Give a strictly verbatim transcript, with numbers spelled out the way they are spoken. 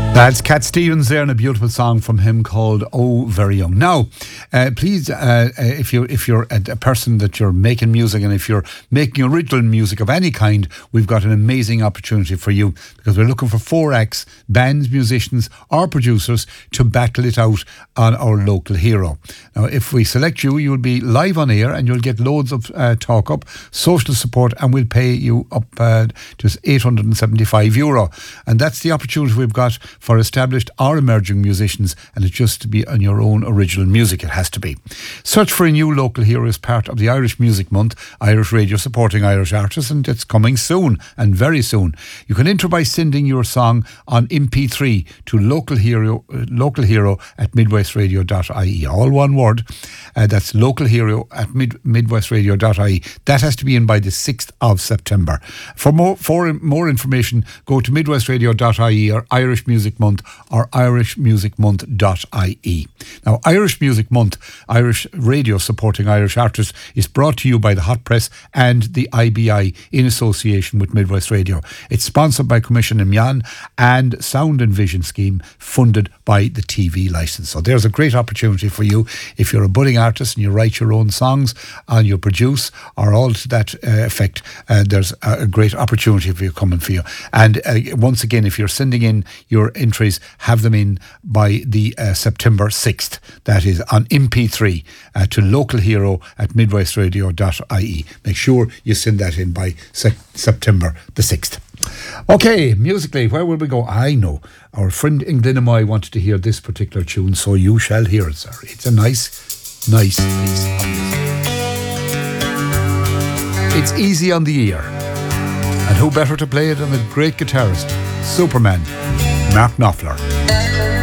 That's Cat Stevens there, and a beautiful song from him called "Oh Very Young." Now, uh, please, uh, if you if you're a, a person that you're making music, and if you're making original music of any kind, we've got an amazing opportunity for you, because we're looking for four acts, bands, musicians, or producers to battle it out on our local hero. Now, if we select you, you'll be live on air, and you'll get loads of uh, talk up, social support, and we'll pay you up uh, to eight hundred seventy-five euro, and that's the opportunity we've got for established or emerging musicians, and it's just to be on your own original music. It has to be. Search for a new local hero as part of the Irish Music Month, Irish Radio supporting Irish artists, and it's coming soon, and very soon. You can enter by sending your song on M P three to local hero, uh, local hero at midwestradio dot I E. All one word. Uh, that's local hero at mid, midwestradio dot I E. That has to be in by the sixth of September. For more, for more information, go to midwestradio dot I E or Irish Music Month or irish music month dot I E. Now, Irish Music Month, Irish Radio supporting Irish artists, is brought to you by the Hot Press and the I B I in association with Midwest Radio. It's sponsored by Commission Imyan and Sound and Vision Scheme, funded by the T V licence. So there's a great opportunity for you if you're a budding artist and you write your own songs and you produce, or all to that uh, effect. Uh, there's a, a great opportunity for you coming for you. And uh, once again, if you're sending in your entries, have them in by the uh, September sixth. That is on M P three uh, to local hero at midwestradio dot I E. Make sure you send that in by se- September the sixth. Okay, musically, where will we go? I know. Our friend in Glenamoy wanted to hear this particular tune, so you shall hear it, sir. It's a nice, nice piece of music. It's easy on the ear. And who better to play it than the great guitarist, Superman, Mark Knopfler.